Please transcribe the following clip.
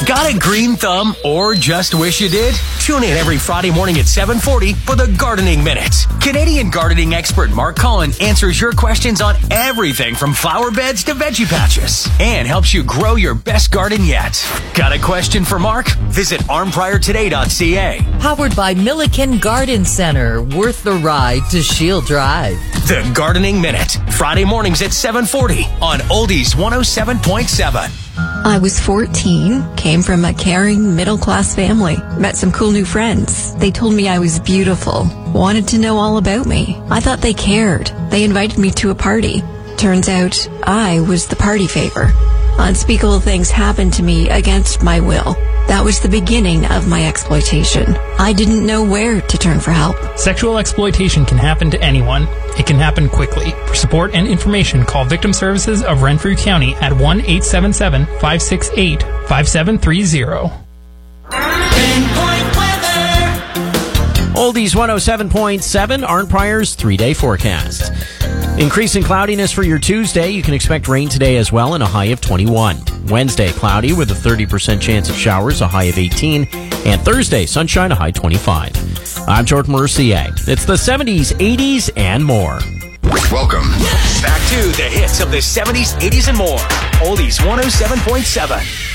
Got a green thumb or just wish you did? Tune in every Friday morning at 7:40 for the Gardening Minute. Canadian gardening expert Mark Collin answers your questions on everything from flower beds to veggie patches and helps you grow your best garden yet. Got a question for Mark? Visit armpriortoday.ca. Powered by Milliken Garden Center. Worth the ride to Shield Drive. The Gardening Minute. Friday mornings at 7:40 on Oldies 107.7. I was 14, came from a caring middle-class family, met some cool new friends. They told me I was beautiful, wanted to know all about me. I thought they cared. They invited me to a party. Turns out I was the party favor. Unspeakable things happened to me against my will. That was the beginning of my exploitation. I didn't know where to turn for help. Sexual exploitation can happen to anyone. It can happen quickly. For support and information, call Victim Services of Renfrew County at 1-877-568-5730. Oldies 107.7, Arn Pryor's 3-day forecast. Increasing cloudiness for your Tuesday. You can expect rain today as well, and a high of 21. Wednesday, cloudy with a 30% chance of showers, a high of 18. And Thursday, sunshine, a high 25. I'm Jordan Mercier. It's the 70s, 80s, and more. Welcome back to the hits of the 70s, 80s, and more. Oldies 107.7.